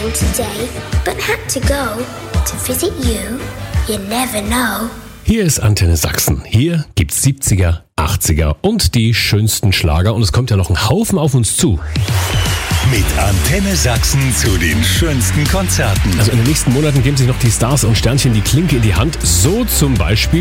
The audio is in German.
school today, but had to go to visit you. You never know. Hier ist Antenne Sachsen. Hier gibt's 70er, 80er und die schönsten Schlager. Und es kommt ja noch ein Haufen auf uns zu. Mit Antenne Sachsen zu den schönsten Konzerten. Also in den nächsten Monaten geben sich noch die Stars und Sternchen die Klinke in die Hand. So zum Beispiel